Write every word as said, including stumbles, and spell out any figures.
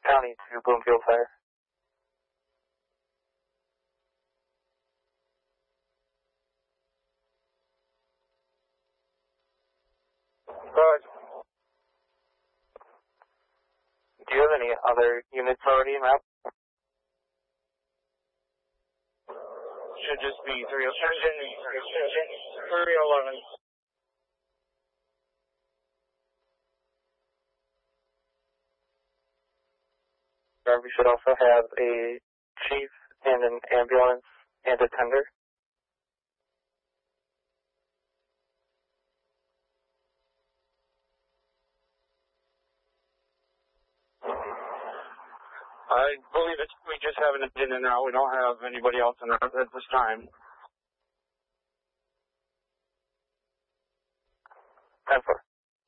County to Bloomfield Fire. Good. Do you have any other units already mapped? Should just be three eleven. We should also have a chief and an ambulance and a tender. I believe it's, we just have an engine in now. We don't have anybody else in there at this time.